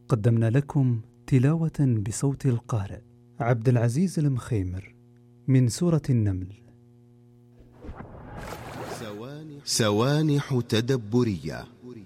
قدمنا لكم تلاوة بصوت القارئ عبد العزيز المخيمر من سورة النمل. سوانح تدبرية.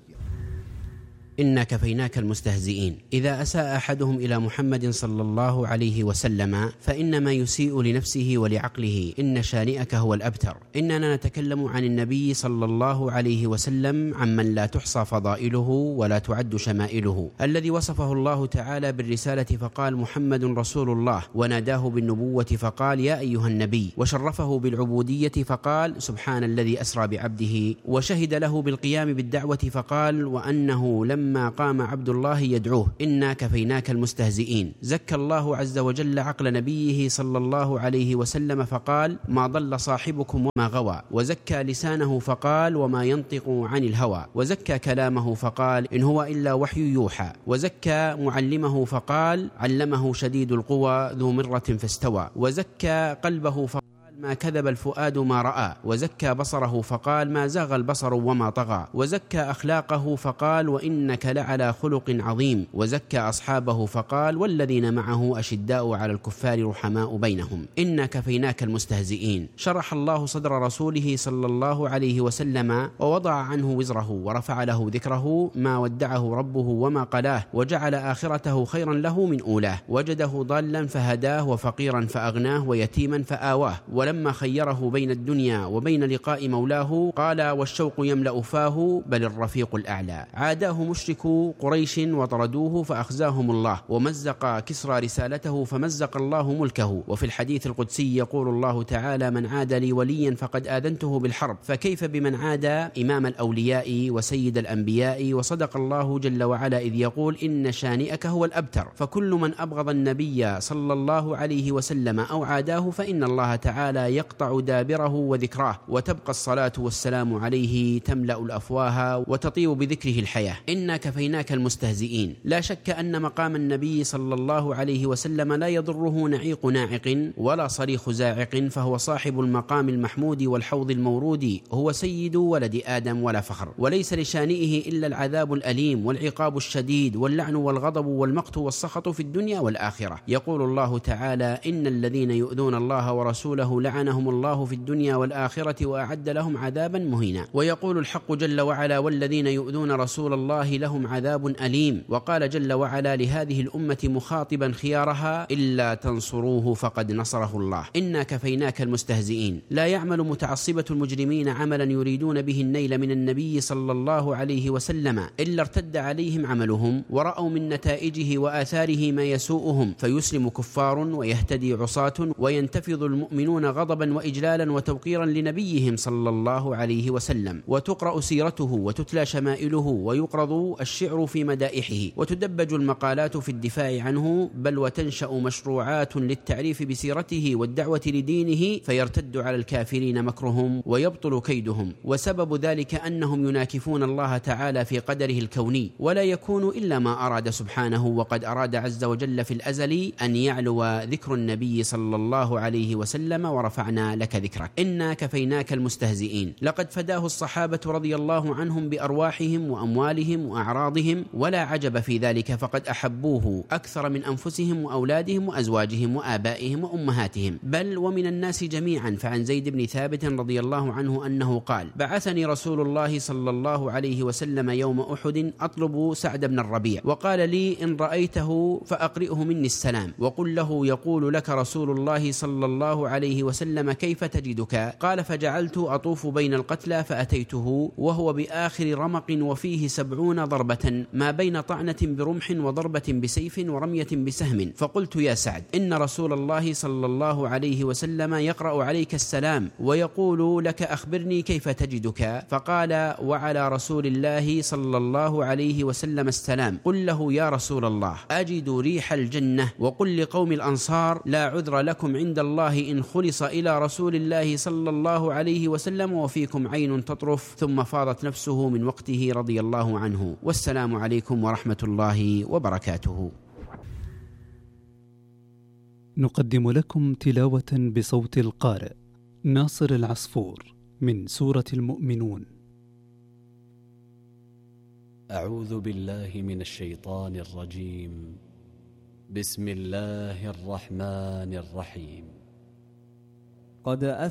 إنا كفيناك المستهزئين. إذا أساء أحدهم إلى محمد صلى الله عليه وسلم فإنما يسيء لنفسه ولعقله، إن شانئك هو الأبتر. إننا نتكلم عن النبي صلى الله عليه وسلم عمن لا تحصى فضائله ولا تعد شمائله، الذي وصفه الله تعالى بالرسالة فقال محمد رسول الله، وناداه بالنبوة فقال يا أيها النبي، وشرفه بالعبودية فقال سبحان الذي أسرى بعبده، وشهد له بالقيام بالدعوة فقال وأنه لما قام عبد الله يدعوه إنا كفيناك المستهزئين. زكى الله عز وجل عقل نبيه صلى الله عليه وسلم فقال ما ضل صاحبكم وما غوى، وزكى لسانه فقال وما ينطق عن الهوى، وزكى كلامه فقال إن هو إلا وحي يوحى، وزكى معلمه فقال علمه شديد القوى ذو مرة فاستوى، وزكى قلبه فقال ما كذب الفؤاد ما رأى، وزكى بصره فقال ما زاغ البصر وما طغى، وزكى أخلاقه فقال وإنك لعلى خلق عظيم، وزكى أصحابه فقال والذين معه أشداء على الكفار رحماء بينهم إنا كفيناك المستهزئين. شرح الله صدر رسوله صلى الله عليه وسلم ووضع عنه وزره ورفع له ذكره، ما ودعه ربه وما قلاه، وجعل آخرته خيرا له من أولاه، وجده ضالا فهداه وفقيرا فأغناه ويتيما فآواه، ولما خيره بين الدنيا وبين لقاء مولاه قال والشوق يملأ فاه بل الرفيق الأعلى. عاداه مشركو قريش وطردوه فأخزاهم الله، ومزق كسرى رسالته فمزق الله ملكه. وفي الحديث القدسي يقول الله تعالى من عاد لي وليا فقد آذنته بالحرب، فكيف بمن عاد إمام الأولياء وسيد الأنبياء. وصدق الله جل وعلا إذ يقول إن شانئك هو الأبتر. فكل من أبغض النبي صلى الله عليه وسلم أو عاداه فإن الله تعالى يقطع دابره وذكراه، وتبقى الصلاة والسلام عليه تملأ الأفواه وتطيب بذكره الحياة. إنا كفيناك المستهزئين. لا شك أن مقام النبي صلى الله عليه وسلم لا يضره نعيق ناعق ولا صريخ زاعق، فهو صاحب المقام المحمود والحوض المورود، هو سيد ولد آدم ولا فخر، وليس لشانئه إلا العذاب الأليم والعقاب الشديد واللعن والغضب والمقت والسخط في الدنيا والآخرة. يقول الله تعالى إن الذين يؤذون الله ورسوله لعنهم الله في الدنيا والآخرة وأعد لهم عذابا مهينا. ويقول الحق جل وعلا والذين يؤذون رسول الله لهم عذاب أليم. وقال جل وعلا لهذه الأمة مخاطبا خيارها إلا تنصروه فقد نصره الله. إنا كفيناك المستهزئين. لا يعمل متعصبة المجرمين عملا يريدون به النيل من النبي صلى الله عليه وسلم إلا ارتد عليهم عملهم ورأوا من نتائجه وآثاره ما يسوءهم، فيسلم كفار ويهتدي عصاة وينتفض المؤمنون غضبا وإجلالا وتوقيرا لنبيهم صلى الله عليه وسلم، وتقرأ سيرته وتتلى شمائله ويقرض الشعر في مدائحه وتدبج المقالات في الدفاع عنه، بل وتنشأ مشروعات للتعريف بسيرته والدعوة لدينه، فيرتد على الكافرين مكرهم ويبطل كيدهم. وسبب ذلك أنهم يناكفون الله تعالى في قدره الكوني، ولا يكون إلا ما أراد سبحانه، وقد أراد عز وجل في الأزل أن يعلو ذكر النبي صلى الله عليه وسلم ورفعنا لك ذكرك. إنا كفيناك المستهزئين. لقد فداه الصحابة رضي الله عنهم بأرواحهم وأموالهم وأعراضهم، ولا عجب في ذلك، فقد أحبوه أكثر من أنفسهم وأولادهم وأزواجهم وآبائهم وأمهاتهم، بل ومن الناس جميعا. فعن زيد بن ثابت رضي الله عنه أنه قال بعثني رسول الله صلى الله عليه وسلم يوم أحد أطلب سعد بن الربيع، وقال لي إن رأيته فأقرئه مني السلام، وقل له يقول لك رسول الله صلى الله عليه وسلم كيف تجدك؟ قال فجعلت أطوف بين القتلى فأتيته وهو بآخر رمق وفيه 70 ضربة، ما بين طعنة برمح وضربة بسيف ورمية بسهم، فقلت يا سعد إن رسول الله صلى الله عليه وسلم يقرأ عليك السلام ويقول لك أخبرني كيف تجدك؟ فقال وعلى رسول الله صلى الله عليه وسلم السلام، قل له يا رسول الله أجد ريح الجنة، وقل لقوم الأنصار لا عذر لكم عند الله إن خلص إلى رسول الله صلى الله عليه وسلم وفيكم عين تطرف. ثم فاضت نفسه من وقته رضي الله عنه. والسلام عليكم ورحمة الله وبركاته. نقدم لكم تلاوة بصوت القارئ ناصر العصفور من سورة المؤمنون. أعوذ بالله من الشيطان الرجيم. بسم الله الرحمن الرحيم. قد